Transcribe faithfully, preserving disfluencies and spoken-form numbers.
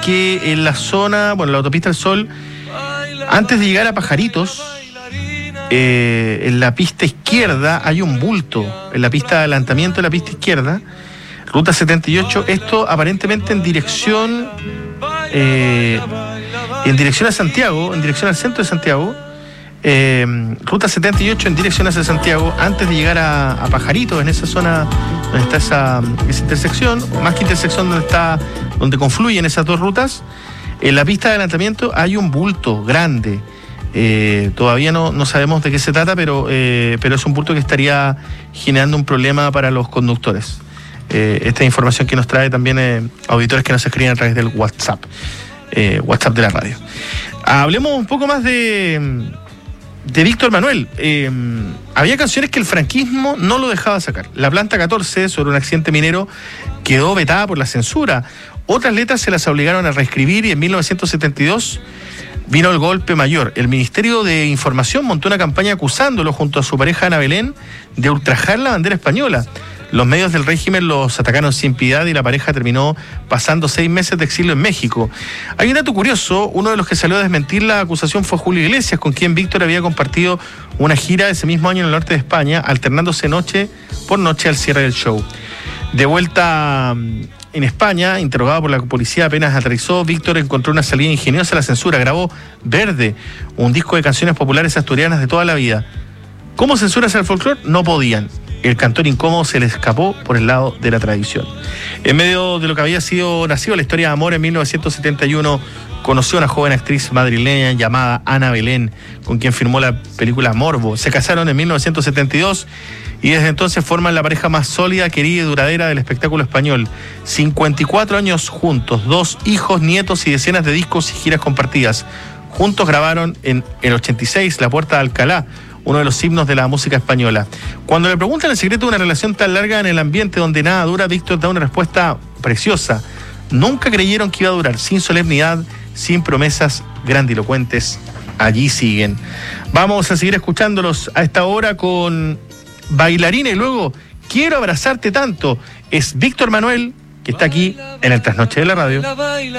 que en la zona, bueno, la autopista del Sol, antes de llegar a Pajaritos, eh, en la pista izquierda hay un bulto, en la pista de adelantamiento de la pista izquierda, ruta setenta y ocho, esto aparentemente en dirección, eh, en dirección a Santiago, en dirección al centro de Santiago, eh, ruta setenta y ocho en dirección hacia Santiago, antes de llegar a, a Pajaritos, en esa zona donde está esa, esa intersección, más que intersección donde está, donde confluyen esas dos rutas, en la pista de adelantamiento hay un bulto grande. Eh, todavía no, no sabemos de qué se trata, pero, eh, pero es un bulto que estaría generando un problema para los conductores. Eh, esta información que nos trae también eh, auditores que nos escriben a través del WhatsApp, eh, WhatsApp de la radio. Hablemos un poco más de, de Víctor Manuel. Eh, había canciones que el franquismo no lo dejaba sacar. La Planta catorce, sobre un accidente minero, quedó vetada por la censura. Otras letras se las obligaron a reescribir y en mil novecientos setenta y dos vino el golpe mayor. El Ministerio de Información montó una campaña acusándolo junto a su pareja Ana Belén de ultrajar la bandera española. Los medios del régimen los atacaron sin piedad y la pareja terminó pasando seis meses de exilio en México. Hay un dato curioso, uno de los que salió a desmentir la acusación fue Julio Iglesias, con quien Víctor había compartido una gira ese mismo año en el norte de España, alternándose noche por noche al cierre del show. De vuelta en España, interrogado por la policía apenas aterrizó, Víctor encontró una salida ingeniosa a la censura. Grabó Verde, un disco de canciones populares asturianas de toda la vida. ¿Cómo censurarse al folclore? No podían. El cantor incómodo se le escapó por el lado de la tradición. En medio de lo que había sido nacido la historia de amor, en mil novecientos setenta y uno conoció a una joven actriz madrileña llamada Ana Belén, con quien filmó la película Morbo. Se casaron en mil novecientos setenta y dos y desde entonces forman la pareja más sólida, querida y duradera del espectáculo español. cincuenta y cuatro años juntos, dos hijos, nietos y decenas de discos y giras compartidas. Juntos grabaron en el ochenta y seis La Puerta de Alcalá, uno de los himnos de la música española. Cuando le preguntan el secreto de una relación tan larga en el ambiente donde nada dura, Víctor da una respuesta preciosa. Nunca creyeron que iba a durar, sin solemnidad, sin promesas grandilocuentes. Allí siguen. Vamos a seguir escuchándolos a esta hora con Bailarina y luego Quiero abrazarte tanto. Es Víctor Manuel, que está aquí en el Trasnoche de la Radio.